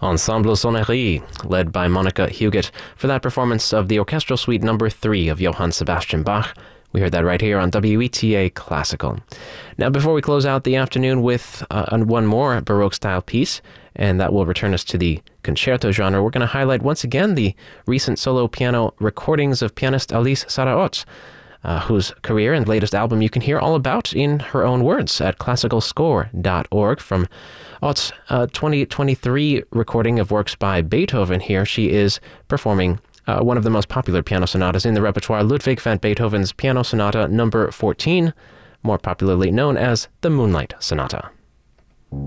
Ensemble Sonnerie, led by Monica Huguet, for that performance of the Orchestral Suite No. 3 of Johann Sebastian Bach. We heard that right here on WETA Classical. Now, before we close out the afternoon with one more Baroque-style piece, and that will return us to the concerto genre, we're going to highlight once again the recent solo piano recordings of pianist Alice Sarraut, whose career and latest album you can hear all about in her own words at classicalscore.org. From Ott's 2023 recording of works by Beethoven here, she is performing one of the most popular piano sonatas in the repertoire, Ludwig van Beethoven's Piano Sonata No. 14, more popularly known as the Moonlight Sonata.